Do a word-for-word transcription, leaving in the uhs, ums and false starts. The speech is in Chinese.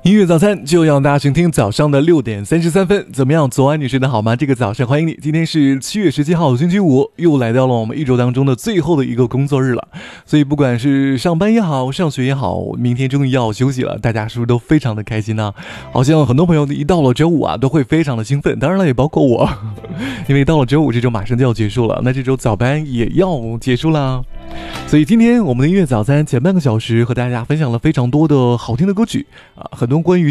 音乐早餐就让大家倾听早上的六点三十三分，怎么样？昨晚你睡得好吗？这个早上欢迎你，今天是七月十七号，星期五，又来到了我们一周当中的最后的一个工作日了。所以不管是上班也好，上学也好，明天终于要休息了，大家是不是都非常的开心呢？好像很多朋友一到了周五啊，都会非常的兴奋，当然了，也包括我，因为到了周五这周马上就要结束了，那这周早班也要结束了。所以今天我们的音乐早餐前半个小时和大家分享了非常多的好听的歌曲啊，很多关于